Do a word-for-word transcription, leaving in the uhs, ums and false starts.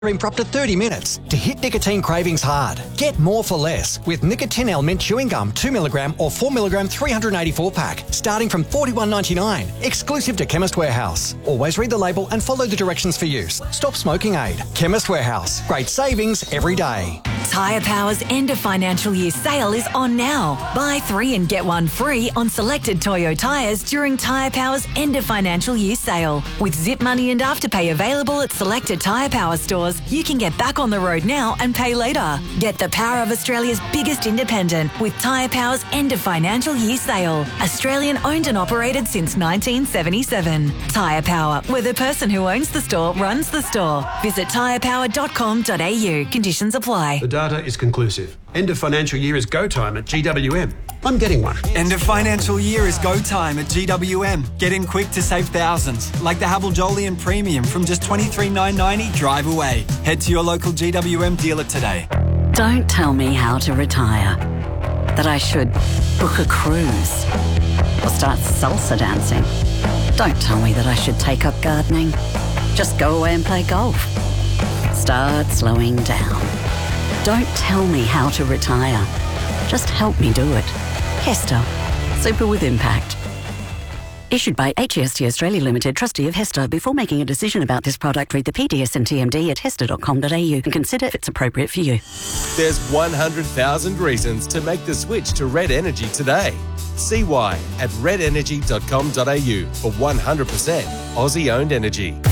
for up to thirty minutes to hit nicotine cravings hard. Get more for less with Nicotinell Mint Chewing Gum two milligram or four milligram three hundred eighty-four pack starting from forty-one ninety-nine, exclusive to Chemist Warehouse. Always read the label and follow the directions for use. Stop smoking aid. Chemist Warehouse. Great savings every day. Tyre Power's end of financial year sale is on now. Buy three and get one free on selected Toyo tyres during Tyre Power's end of financial year sale. With Zip Money and Afterpay available at selected Tyre Power stores, you can get back on the road now and pay later. Get the power of Australia's biggest independent with Tyre Power's end of financial year sale. Australian owned and operated since nineteen seventy-seven. Tyre Power, where the person who owns the store runs the store. Visit tyre power dot com dot a u. Conditions apply. The data is conclusive. End of financial year is go time at G W M. I'm getting one. End of financial year is go time at G W M. Get in quick to save thousands, like the Havel Jolyon Premium from just twenty-three thousand nine hundred ninety dollars drive away. Head to your local G W M dealer today. Don't tell me how to retire. That I should book a cruise or start salsa dancing. Don't tell me that I should take up gardening. Just go away and play golf. Start slowing down. Don't tell me how to retire. Just help me do it. Hester. Super with impact. Issued by H E S T Australia Limited, trustee of Hester. Before making a decision about this product, read the P D S and T M D at hester dot com dot a u and consider if it's appropriate for you. There's one hundred thousand reasons to make the switch to Red Energy today. See why at red energy dot com dot a u for one hundred percent Aussie-owned energy.